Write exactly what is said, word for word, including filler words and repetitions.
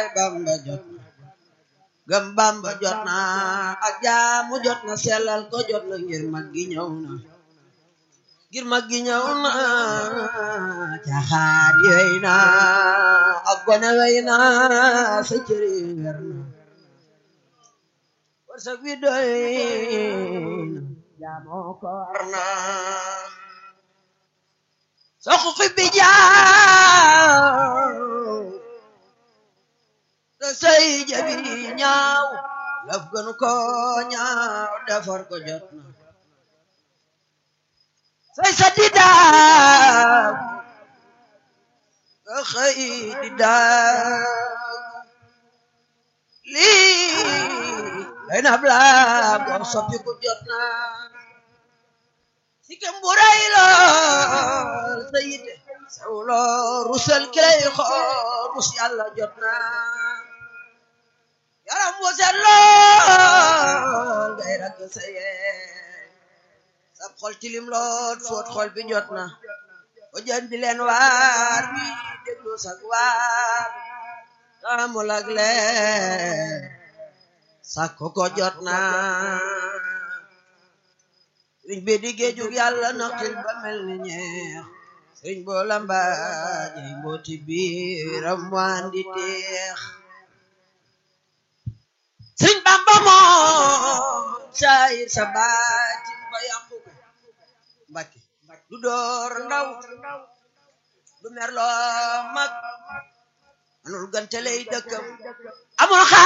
roy Bamba jot na gëm Bamba jot na ak jaamu jot na sellal ko jot na ngir mag gi ñëw na ngir mag gi ñëw na caaxaan yey na ak gone wey na sa cëri wer na warsak wi doy na jaamoo ko war na soxu fi bi jaaw te say jabi ñaaw laf gënu ko ñaaw defar ko jot na say sa di daaw nga xëy di daaw lii lay na blaab gor soppi ku jot na si kem bu rëy lool sa yite saw loo rusal kilay xool rus yàlla jot na yaram bu set lool ngay ragg sa yee sab xol tilim lool foot xol bi jot na o jën bi leen waar bi déglu sag waar taamul ak leen sakko ko jot na sëriñ bi di géejug yàlla naqil ba mel ni ñeex sëriñ boo lambaaje mbooti biiram waan di teex sëriñ Bamba moom saayir sa baatin ba yàqu ko Mbàkke du door ndaw du merloo mag manul gante lay dëkkam amul